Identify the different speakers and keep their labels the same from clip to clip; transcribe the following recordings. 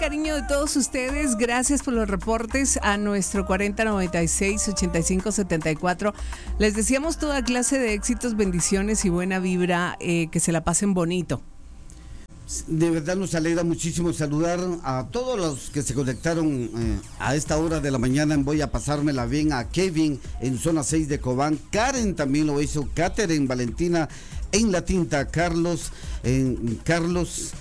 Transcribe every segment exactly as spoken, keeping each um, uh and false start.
Speaker 1: cariño de todos ustedes. Gracias por los reportes a nuestro cuarenta noventa y seis ochenta y cinco setenta y cuatro. Les deseamos toda clase de éxitos, bendiciones y buena vibra, eh, que se la pasen bonito.
Speaker 2: De verdad nos alegra muchísimo saludar a todos los que se conectaron eh, a esta hora de la mañana en Voy a pasármela bien, a Kevin en zona seis de Cobán, Karen también lo hizo, Catherine, Valentina en La Tinta, Carlos, en Carlos...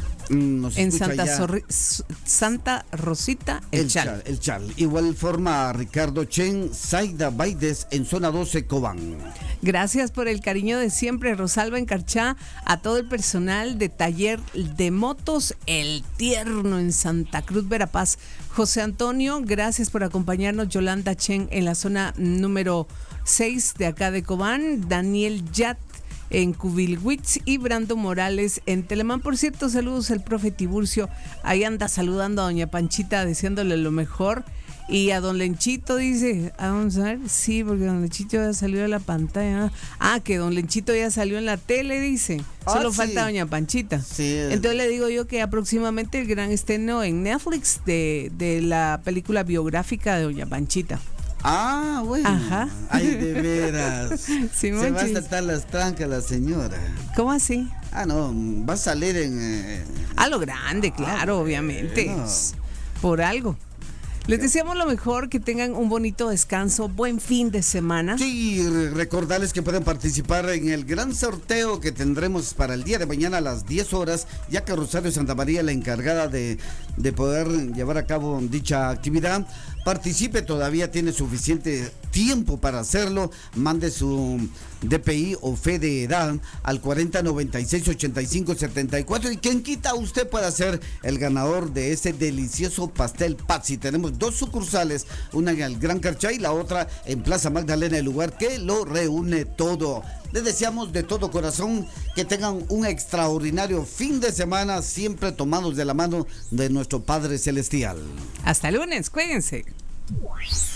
Speaker 2: Nos
Speaker 1: en Santa, Sorri, Santa Rosita, el, el Chal.
Speaker 2: Chal. El Chal. Igual forma a Ricardo Chen, Zaida Baides en zona doce, Cobán.
Speaker 1: Gracias por el cariño de siempre, Rosalba en Carchá, a todo el personal de Taller de Motos El Tierno en Santa Cruz, Verapaz. José Antonio, gracias por acompañarnos. Yolanda Chen en la zona número seis de acá de Cobán. Daniel Yat en Cubilwitz y Brando Morales en Telemán. Por cierto, saludos al profe Tiburcio, ahí anda saludando a doña Panchita, deseándole lo mejor. Y a don Lenchito dice, ah, vamos a ver, sí, porque don Lenchito ya salió de la pantalla. Ah, que don Lenchito ya salió en la tele, dice. Solo ah, falta sí. doña Panchita.
Speaker 2: Sí.
Speaker 1: Entonces le digo yo que próximamente el gran estreno en Netflix de, de la película biográfica de doña Panchita.
Speaker 2: Ah, bueno.
Speaker 1: Ajá.
Speaker 2: Ay, de veras.
Speaker 1: Sí,
Speaker 2: se va a saltar las trancas la señora.
Speaker 1: ¿Cómo así?
Speaker 2: Ah, no, va a salir en... Eh...
Speaker 1: A lo grande, claro, ah, obviamente. Bueno. Por algo. Les deseamos lo mejor, que tengan un bonito descanso, buen fin de semana.
Speaker 2: Sí, recordarles que pueden participar en el gran sorteo que tendremos para el día de mañana a las diez horas, ya que Rosario Santa María, la encargada de, de poder llevar a cabo dicha actividad. Participe, todavía tiene suficiente tiempo para hacerlo. Mande su D P I o fe de edad al cuarenta noventa y seis ochenta y cinco setenta y cuatro y quien quita, usted puede ser el ganador de ese delicioso pastel Patsy. Tenemos dos sucursales, una en el Gran Carchá y la otra en Plaza Magdalena, el lugar que lo reúne todo. Les deseamos de todo corazón que tengan un extraordinario fin de semana, siempre tomados de la mano de nuestro Padre Celestial.
Speaker 1: Hasta lunes, cuídense.